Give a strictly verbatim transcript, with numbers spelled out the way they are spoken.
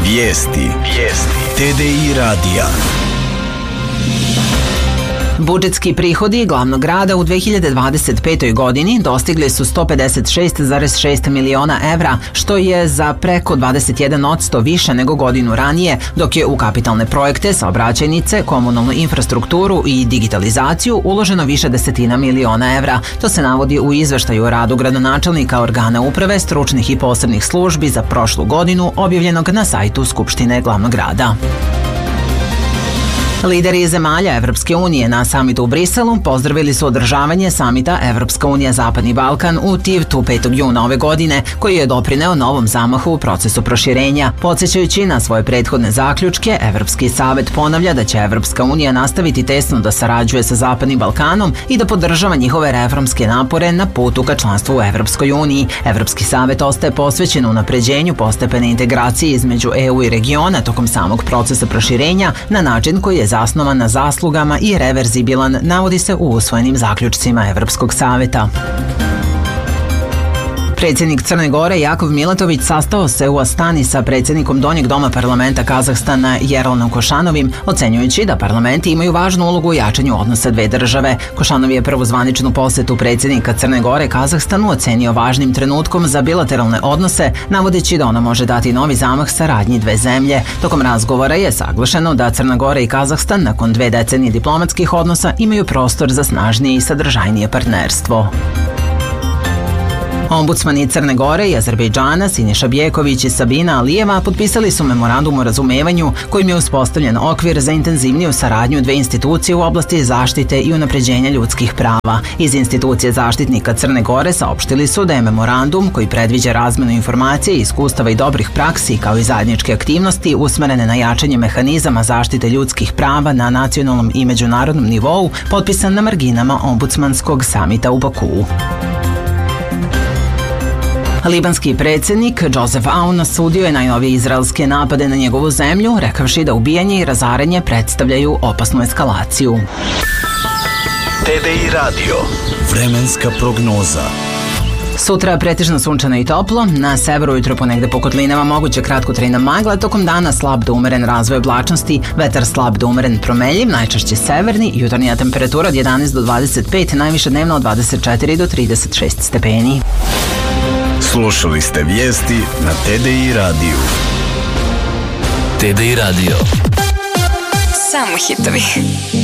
Vijesti. Vijesti. T D I radija. Budžetski prihodi glavnog grada u dve hiljade dvadeset petoj. godini dostigli su sto pedeset šest zarez šest miliona evra, što je za preko dvadeset jedan posto više nego godinu ranije, dok je u kapitalne projekte, saobraćajnice, komunalnu infrastrukturu i digitalizaciju uloženo više desetina miliona evra. To se navodi u izveštaju o radu gradonačelnika organa uprave, stručnih i posebnih službi za prošlu godinu, objavljenog na sajtu Skupštine glavnog grada. Lideri zemalja Evropske unije na samitu u Briselu pozdravili su održavanje samita Evropska unija Zapadni Balkan u Tivtu petog juna ove godine, koji je doprineo novom zamahu u procesu proširenja. Podsjećajući na svoje prethodne zaključke, Evropski savet ponavlja da će Evropska unija nastaviti tesno da sarađuje sa Zapadnim Balkanom i da podržava njihove reformske napore na putu ka članstvu u Evropskoj uniji. Evropski savet ostaje posvećen unapređenju postepene integracije između E U i regiona tokom samog procesa proširenja na način koji je zasnovan na zaslugama i reverzibilan, navodi se u usvojenim zaključcima Evropskog saveta. Predsjednik Crne Gore Jakov Milatović sastao se u Astani sa predsjednikom Donjeg doma parlamenta Kazahstana Yerlanom Košanovim, ocenjujući da parlamenti imaju važnu ulogu u jačanju odnosa dve države. Košanov je prvu zvaničnu posjetu predsjednika Crne Gore Kazahstanu ocenio važnim trenutkom za bilateralne odnose, navodeći da ono može dati novi zamah saradnji dve zemlje. Tokom razgovora je saglašeno da Crna Gora i Kazahstan nakon dve decenije diplomatskih odnosa imaju prostor za snažnije i sadržajnije partnerstvo. Ombudsmani Crne Gore i Azerbejdžana Siniša Bjeković i Sabina Alijeva potpisali su memorandum o razumevanju kojim je uspostavljen okvir za intenzivniju saradnju dve institucije u oblasti zaštite i unapređenja ljudskih prava. Iz institucije zaštitnika Crne Gore saopštili su da je memorandum, koji predviđa razmenu informacije, iskustava i dobrih praksi kao i zajedničke aktivnosti usmerene na jačanje mehanizama zaštite ljudskih prava na nacionalnom i međunarodnom nivou, potpisan na marginama ombudsmanskog samita u Bakuu. Libanski predsjednik Joseph Aoun osudio je najnovije izraelske napade na njegovu zemlju, rekavši da ubijanje i razaranje predstavljaju opasnu eskalaciju. T D I radio. Vremenska prognoza. Sutra pretežno sunčano i toplo, na severu ujutro ponegde po kotlinama moguće kratkotrajna magla, tokom dana slab do umeren razvoj oblačnosti, vetar slab do umeren promenljiv, najčešće severni, jutarnja temperatura od jedanaest do dvadeset pet, najviše dnevno od dvadeset četiri do trideset šest stepeni. Slušali ste vijesti na T D I radiju. T D I radio. Samo hitovi.